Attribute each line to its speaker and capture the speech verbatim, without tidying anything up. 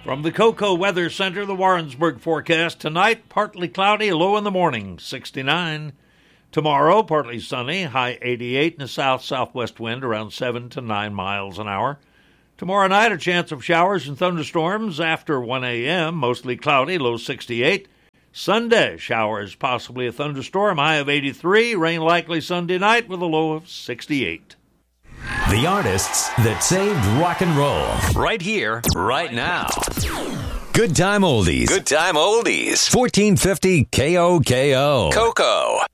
Speaker 1: From the Cocoa Weather Center, the Warrensburg forecast. Tonight, partly cloudy, low in the morning, sixty-nine. Tomorrow, partly sunny, high eighty-eight, and a south-southwest wind around seven to nine miles an hour. Tomorrow night, a chance of showers and thunderstorms after one a.m., mostly cloudy, low sixty-eight. Sunday, showers, possibly a thunderstorm, high of eighty-three. Rain likely Sunday night with a low of sixty-eight.
Speaker 2: The artists that saved rock and roll. Right here, right now. Good Time Oldies. Good Time Oldies. fourteen fifty K O K O. Cocoa.